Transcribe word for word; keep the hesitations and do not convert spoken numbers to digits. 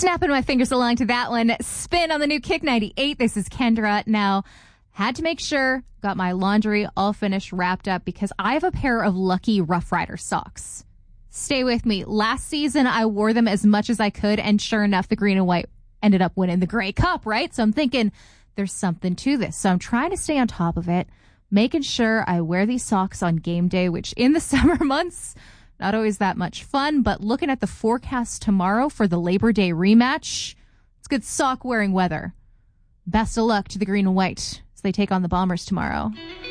Snapping my fingers along to that one. Spin on the new Kick ninety-eight. This is Kendra. Now, had to make sure, got my laundry all finished, wrapped up, because I have a pair of lucky Rough Rider socks. Stay with me. Last season, I wore them as much as I could, and sure enough, the green and white ended up winning the Grey Cup, right? So I'm thinking there's something to this. So I'm trying to stay on top of it, making sure I wear these socks on game day, which in the summer months, not always that much fun, but looking at the forecast tomorrow for the Labor Day rematch, it's good sock wearing weather. Best of luck to the green and white as they take on the Bombers tomorrow.